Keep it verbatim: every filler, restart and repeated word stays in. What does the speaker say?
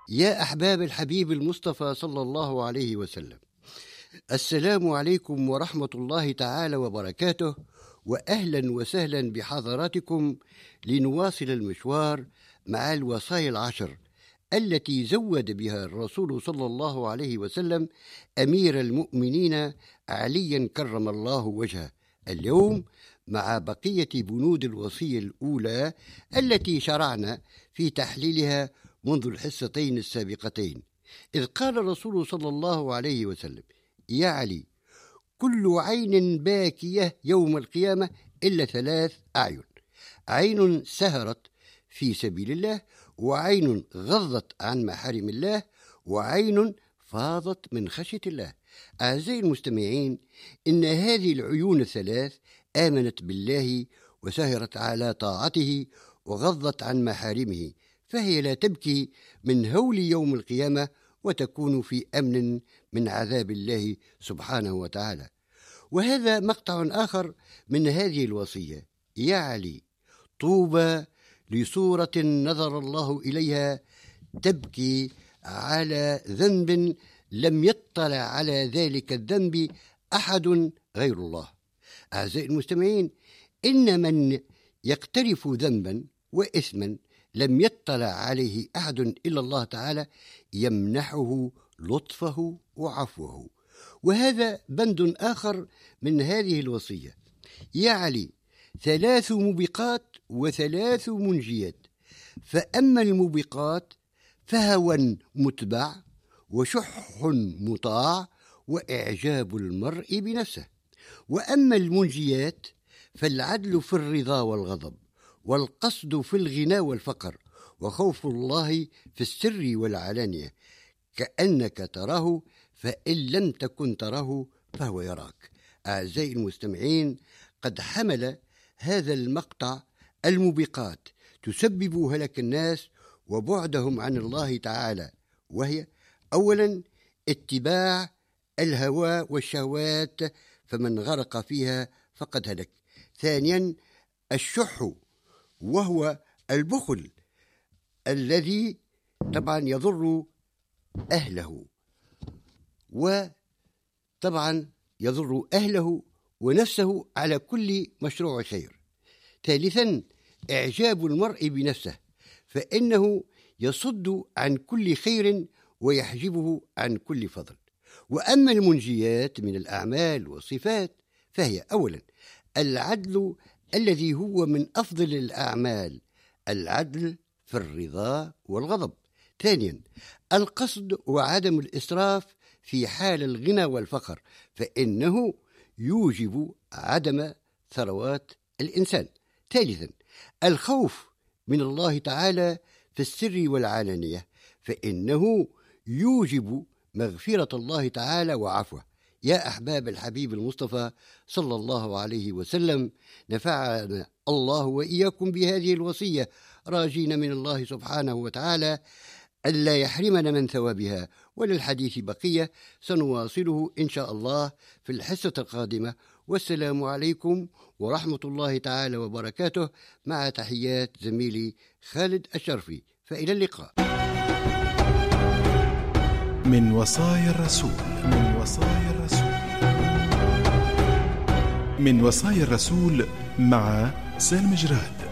يا أحباب الحبيب المصطفى صلى الله عليه وسلم، السلام عليكم ورحمة الله تعالى وبركاته، وأهلا وسهلا بحضراتكم لنواصل المشوار مع الوصايا العشر التي زود بها الرسول صلى الله عليه وسلم أمير المؤمنين عليا كرم الله وجهه. اليوم مع بقية بنود الوصية الأولى التي شرعنا في تحليلها منذ الحصتين السابقتين، إذ قال الرسول صلى الله عليه وسلم: يا علي، كل عين باكية يوم القيامة إلا ثلاث أعين: عين سهرت في سبيل الله، وعين غضت عن محارم الله، وعين فاضت من خشية الله. أعزائي المستمعين، إن هذه العيون الثلاث آمنت بالله وسهرت على طاعته وغضت عن محارمه، فهي لا تبكي من هول يوم القيامة وتكون في أمن من عذاب الله سبحانه وتعالى. وهذا مقطع آخر من هذه الوصية: يا علي، طوبى لصورة نظر الله إليها تبكي على ذنب لم يطلع على ذلك الذنب أحد غير الله. أعزائي المستمعين، إن من يقترف ذنبا وإثما لم يطلع عليه أحد إلا الله تعالى يمنحه لطفه وعفوه. وهذا بند آخر من هذه الوصية: يا علي، ثلاث موبقات وثلاث منجيات، فأما الموبقات فهوى متبع، وشح مطاع، وإعجاب المرء بنفسه. وأما المنجيات فالعدل في الرضا والغضب، والقصد في الغنى والفقر، وخوف الله في السر والعلانية، كأنك تراه فإن لم تكن تراه فهو يراك. أعزائي المستمعين، قد حمل هذا المقطع الموبقات تسبب هلك الناس وبعدهم عن الله تعالى، وهي: أولا، اتباع الهوى والشهوات فمن غرق فيها فقد هلك. ثانيا، الشح، وهو البخل الذي طبعا يضر أهله، وطبعا يضر أهله ونفسه على كل مشروع خير. ثالثا، إعجاب المرء بنفسه، فإنه يصد عن كل خير ويحجبه عن كل فضل. وأما المنجيات من الأعمال والصفات فهي: أولا، العدل الذي هو من أفضل الأعمال، العدل في الرضا والغضب. ثانيا، القصد وعدم الإسراف في حال الغنى والفقر، فإنه يوجب عدم ثروات الإنسان. ثالثا، الخوف من الله تعالى في السر والعلانية، فإنه يوجب مغفرة الله تعالى وعفوه. يا أحباب الحبيب المصطفى صلى الله عليه وسلم، نفعنا الله وإياكم بهذه الوصية، راجين من الله سبحانه وتعالى ألا يحرمنا من ثوابها. وللحديث بقية سنواصله إن شاء الله في الحصة القادمة. والسلام عليكم ورحمة الله تعالى وبركاته، مع تحيات زميلي خالد الشرفي، فإلى اللقاء. من وصايا الرسول من وصايا الرسول من وصايا الرسول مع سالم جراد.